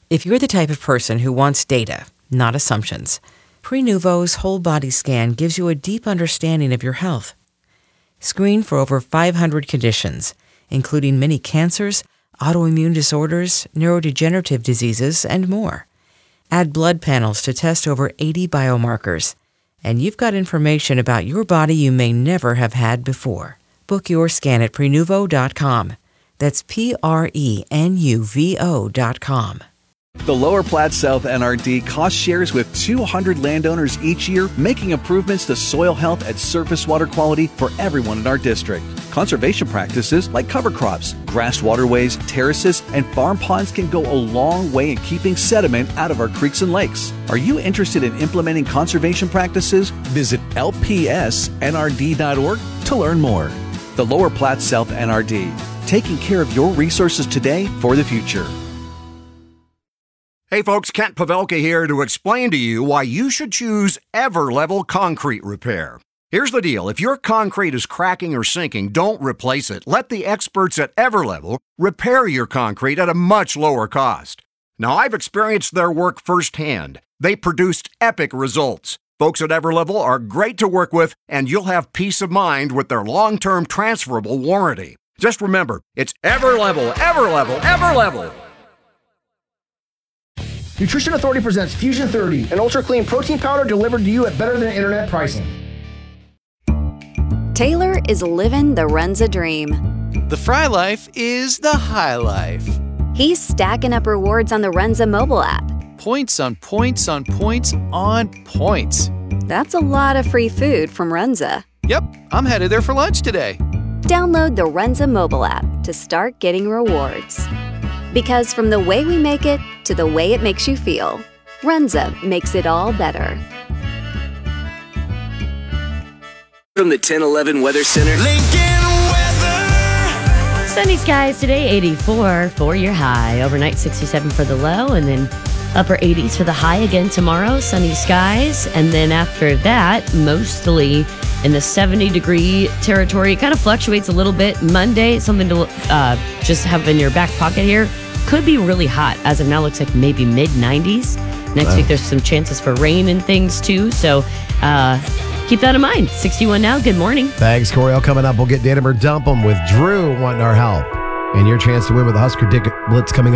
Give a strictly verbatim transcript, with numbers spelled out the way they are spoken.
If you're the type of person who wants data, not assumptions, Prenuvo's whole body scan gives you a deep understanding of your health. Screen for over five hundred conditions, including many cancers, autoimmune disorders, neurodegenerative diseases, and more. Add blood panels to test over eighty biomarkers, and you've got information about your body you may never have had before. Book your scan at Prenuvo dot com. That's P R E N U V O dot com. The Lower Platte South N R D cost shares with two hundred landowners each year, making improvements to soil health and surface water quality for everyone in our district. Conservation practices like cover crops, grassed waterways, terraces, and farm ponds can go a long way in keeping sediment out of our creeks and lakes. Are you interested in implementing conservation practices? Visit L P S N R D dot org to learn more. The Lower Platte South N R D, taking care of your resources today for the future. Hey folks, Kent Pavelka here to explain to you why you should choose Everlevel Concrete Repair. Here's the deal. If your concrete is cracking or sinking, don't replace it. Let the experts at Everlevel repair your concrete at a much lower cost. Now, I've experienced their work firsthand. They produced epic results. Folks at Everlevel are great to work with, and you'll have peace of mind with their long-term transferable warranty. Just remember, it's Everlevel, Everlevel, Everlevel. Nutrition Authority presents Fusion thirty, an ultra-clean protein powder delivered to you at better than internet pricing. Taylor is living the Runza dream. The Fry Life is the high life. He's stacking up rewards on the Runza mobile app. Points on points on points on points. That's a lot of free food from Runza. Yep, I'm headed there for lunch today. Download the Runza mobile app to start getting rewards. Because from the way we make it to the way it makes you feel, Runza makes it all better. From the ten eleven Weather Center. Lincoln weather. Sunny skies today, eighty-four for your high. Overnight, sixty-seven for the low, and then upper eighties for the high again tomorrow. Sunny skies, and then after that, mostly in the seventy degree territory. It kind of fluctuates a little bit. Monday, something to uh, just have in your back pocket here. Could be really hot. As of now, looks like maybe mid nineties. Next wow. week, there's some chances for rain and things too. So uh, keep that in mind. sixty-one now. Good morning. Thanks, Coriel. Coming up, we'll get Datum or Dump 'em with Drew wanting our help. And your chance to win with the Husker Dick Blitz coming up.